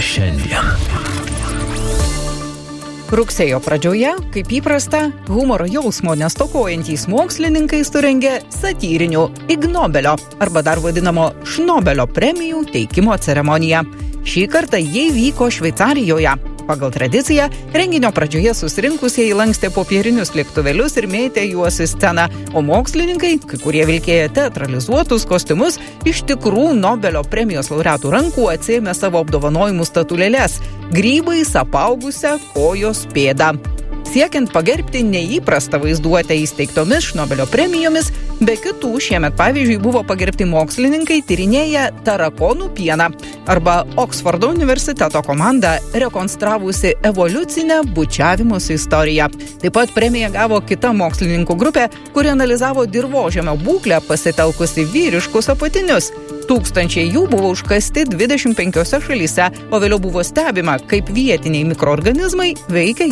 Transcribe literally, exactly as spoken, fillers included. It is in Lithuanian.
šiandien. Rugsėjo pradžioje, kaip įprasta, humoro jausmo nestokojantys mokslininkai surengė satyrinių Ig Nobelio arba dar vadinamo Šnobelio premijų teikimo ceremoniją. Šį kartą jie vyko Šveicarijoje. Pagal tradiciją, renginio pradžioje susirinkusieji lankstė popierinius lėktuvėlius ir mėtė juos į sceną, o mokslininkai, kai kurie vilkėjo teatralizuotus kostiumus, iš tikrų Nobelio premijos laureatų rankų atsėmė savo apdovanojimų statulėles – grybais apaugusią kojos pėdą. Siekiant pagerbti neįprastą vaizduotę įsteigtomis Šnobelio premijomis, be kitų šiemet pavyzdžiui buvo pagerbti mokslininkai tyrinėję tarakonų pieną arba Oksfordo universiteto komanda rekonstravusi evoliucinę bučiavimosi istoriją. Taip pat premiją gavo kita mokslininkų grupė, kuri analizavo dirvožemio būklę pasitelkusi vyriškus apatinius. Tūkstančiai jų buvo užkasti dvidešimt penkiose šalyse, o vėliau buvo stebima, kaip vietiniai mikroorganizmai veikia